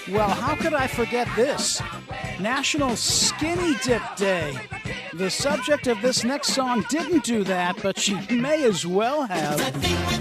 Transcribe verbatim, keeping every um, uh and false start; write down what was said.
Well, how could I forget this? National Skinny Dip Day. The subject of this next song didn't do that, but she may as well have.